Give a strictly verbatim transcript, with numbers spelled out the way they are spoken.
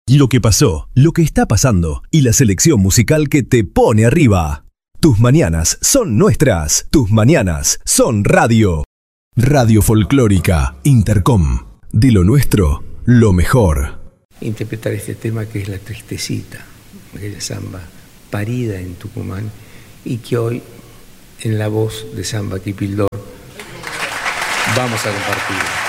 Lo que pasó, lo que está pasando y la selección musical que te pone arriba. Tus mañanas son nuestras. Tus mañanas son radio. Radio Folclórica Intercom. De lo nuestro, lo mejor. Interpretar este tema que es La Tristecita, aquella samba parida en Tucumán y que hoy en la voz de Samba Kipildor vamos a compartir.